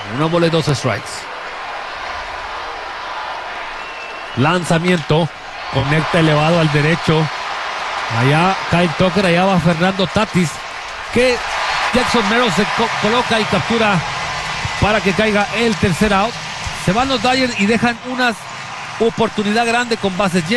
Una bola y 2 strikes. Lanzamiento. Conecta elevado al derecho. Allá Kyle Tucker, allá va Fernando Tatis. Que Jackson Merrill se coloca y captura para que caiga el tercer out. Se van los Dodgers y dejan una oportunidad grande con bases llenas.